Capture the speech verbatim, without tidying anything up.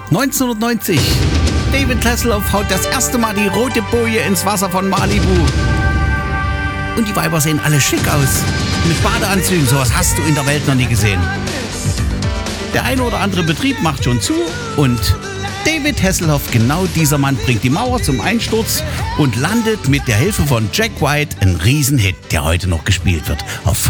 neunzehnhundertneunzig. David Hasselhoff haut das erste Mal die rote Boje ins Wasser von Malibu. Und die Weiber sehen alle schick aus. Mit Badeanzügen, sowas hast du in der Welt noch nie gesehen. Der eine oder andere Betrieb macht schon zu und David Hasselhoff, genau dieser Mann, bringt die Mauer zum Einsturz und landet mit der Hilfe von Jack White einen Riesenhit, der heute noch gespielt wird. Auf